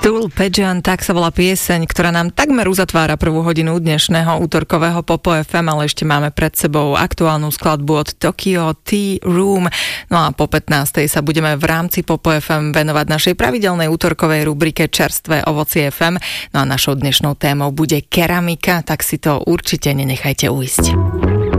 Tool Pageant, tak sa volá pieseň, ktorá nám takmer uzatvára prvú hodinu dnešného útorkového Popo FM, ale ešte máme pred sebou aktuálnu skladbu od Tokyo Tea Room. No a po 15. sa budeme v rámci Popo FM venovať našej pravidelnej útorkovej rubrike Čerstvé ovocie FM. No a našou dnešnou témou bude keramika, tak si to určite nenechajte ujsť.